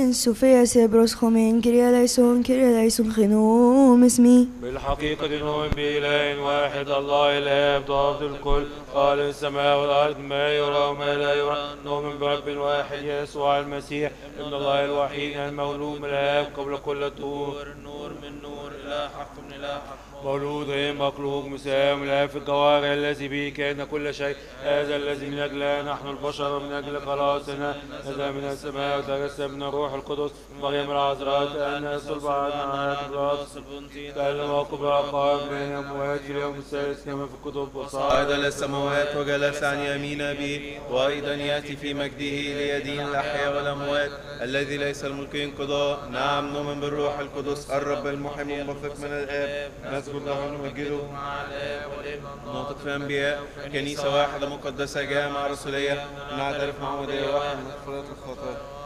Sofia Sebros Homin, Kyria Leison خنوم اسمي. بالحقيقة نؤمن بإله واحد الله الآب ضابط الكل خالق السماء والأرض ما يرى وما لا يرى. نؤمن برب واحد يسوع المسيح ابن الله الوحيد المولود من الآب قبل كل الدهور. النور من نور إله حق من إله حق مولود غير مخلوق مساوي الآب في الجوهر الذي به كان كل شيء. هذا الذي من أجله نحن البشر ومن أجل خلاصنا نزل من السماء وتجسد من الروح القدس مريم العذراء أن صلب عنها راس تكلم وقبل أقام من الأموات في اليوم الثالث كما في الكتب صعد للسماوات وجلس عن يمين أبيه وأيضا يأتي في مجده ليدين الأحياء والأموات الذي ليس الملك انقضاء. نعم نؤمن بالروح القدس الرب المحب المنبثق من الآب نسجد له ونمجده مع الآب والابن ناطق في أنبياء كنيسة واحدة مقدسة جامعة رسولية نعترف معمودية واحدة من مغفرة الخطايا